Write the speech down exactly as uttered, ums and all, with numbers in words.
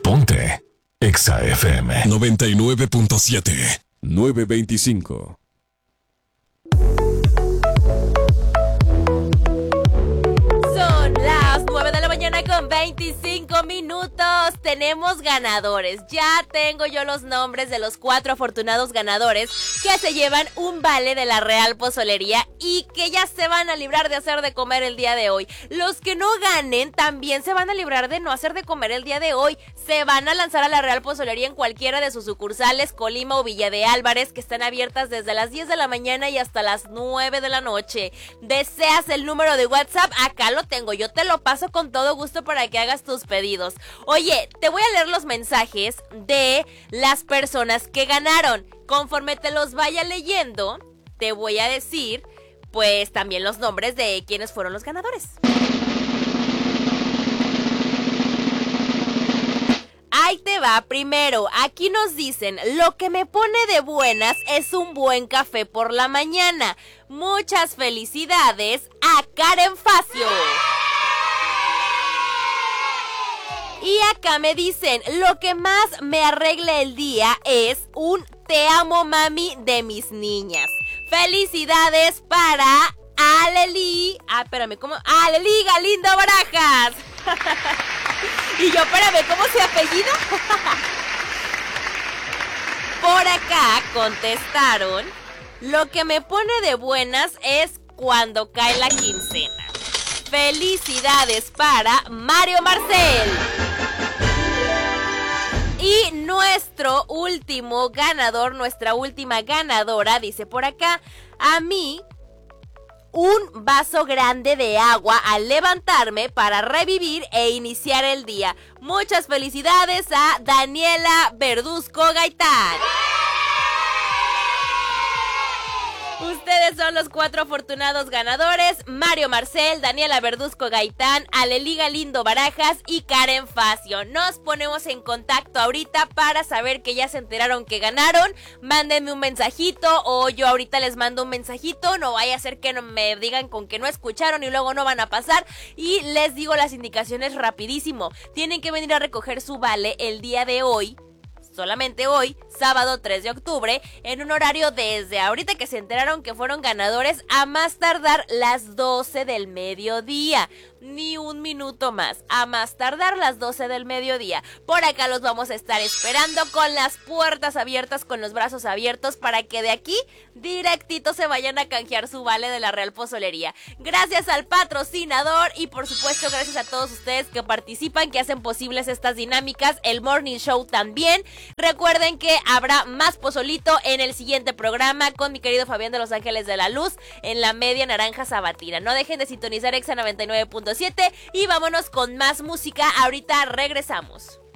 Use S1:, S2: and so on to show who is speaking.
S1: Ponte Exa F M
S2: noventa y nueve punto siete, novecientos veinticinco.
S3: Son las nueve de la mañana con veinticinco minutos. Tenemos ganadores. Ya tengo yo los nombres de los cuatro afortunados ganadores que se llevan un vale de la Real Pozolería y que ya se van a librar de hacer de comer el día de hoy. Los que no ganen también se van a librar de no hacer de comer el día de hoy. Se van a lanzar a la Real Pozolería en cualquiera de sus sucursales, Colima o Villa de Álvarez, que están abiertas desde las diez de la mañana y hasta las nueve de la noche. ¿Deseas el número de WhatsApp? Acá lo tengo, yo te lo paso con todo gusto para que hagas tus pedidos. Oye, te voy a leer los mensajes de las personas que ganaron. Conforme te los vaya leyendo, te voy a decir, pues, también los nombres de quienes fueron los ganadores. Ahí te va. Primero, aquí nos dicen: lo que me pone de buenas es un buen café por la mañana. Muchas felicidades a Karen Facio. Y acá me dicen: lo que más me arregla el día es un te amo mami de mis niñas. Felicidades para Aleli. Ah, espérame, ¿cómo? Aleli Galindo Barajas. Y yo, espérame, ¿cómo se apellida? Por acá contestaron: lo que me pone de buenas es cuando cae la quincena. Felicidades para Mario Marcel. Y nuestro último ganador, nuestra última ganadora, dice por acá: a mí un vaso grande de agua al levantarme para revivir e iniciar el día. Muchas felicidades a Daniela Verduzco Gaitán. Ustedes son los cuatro afortunados ganadores: Mario Marcel, Daniela Verduzco Gaitán, Aleli Galindo Barajas y Karen Facio. Nos ponemos en contacto ahorita para saber que ya se enteraron que ganaron. Mándenme un mensajito o yo ahorita les mando un mensajito. No vaya a ser que no me digan con que no escucharon y luego no van a pasar. Y les digo las indicaciones rapidísimo. Tienen que venir a recoger su vale el día de hoy. Solamente hoy, sábado tres de octubre, en un horario desde ahorita que se enteraron que fueron ganadores a más tardar las doce del mediodía. Ni un minuto más, a más tardar las doce del mediodía. Por acá los vamos a estar esperando con las puertas abiertas, con los brazos abiertos, para que de aquí directito se vayan a canjear su vale de la Real Pozolería. Gracias al patrocinador y por supuesto gracias a todos ustedes que participan, que hacen posibles estas dinámicas, el Morning Show también. Recuerden que habrá más pozolito en el siguiente programa con mi querido Fabián de Los Ángeles de la Luz en la media naranja sabatina. No dejen de sintonizar Exa noventa y nueve punto siete y vámonos con más música. Ahorita regresamos.